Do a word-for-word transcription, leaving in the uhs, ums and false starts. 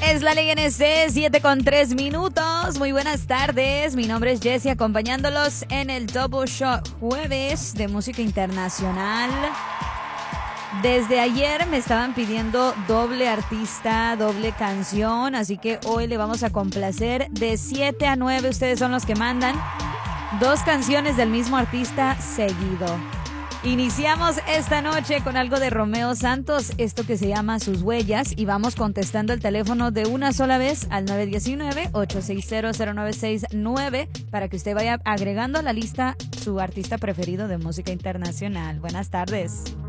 Es la ley N C, siete con tres minutos. Muy buenas tardes. Mi nombre es Jessie, acompañándolos en el Double Shot jueves de música internacional. Desde ayer me estaban pidiendo doble artista, doble canción, así que hoy le vamos a complacer de siete a nueve. Ustedes son los que mandan dos canciones del mismo artista seguido. Iniciamos esta noche con algo de Romeo Santos, esto que se llama Sus Huellas, y vamos contestando el teléfono de una sola vez al nueve uno nueve, ocho seis cero, cero nueve seis nueve para que usted vaya agregando a la lista su artista preferido de música internacional. Buenas tardes.